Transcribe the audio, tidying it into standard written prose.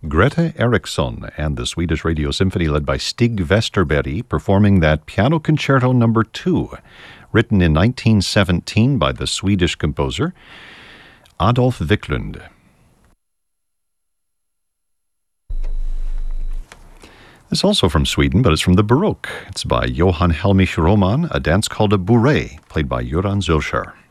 Greta Eriksson and the Swedish Radio Symphony led by Stig Vesterberg performing that Piano Concerto No. 2, written in 1917 by the Swedish composer Adolf Wiklund. It's also from Sweden, but it's from the Baroque. It's by Johann Helmich Roman, a dance called a bourrée, played by Göran Zürcher.